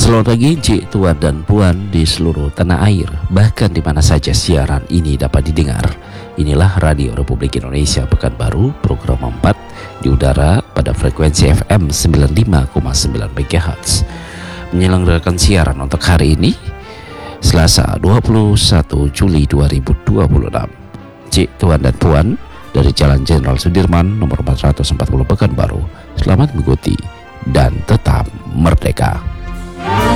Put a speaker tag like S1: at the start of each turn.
S1: Selamat pagi Cik, Tuan dan Puan di seluruh tanah air, bahkan di mana saja siaran ini dapat didengar. Inilah Radio Republik Indonesia Pekanbaru, program 4 di udara pada frekuensi FM 95,9 MHz. Menyelenggarakan siaran untuk hari ini, Selasa 21 Juli 2026. Cik, Tuan dan Puan dari Jalan Jenderal Sudirman nomor 440 Pekanbaru, selamat mengikuti dan tetap merdeka.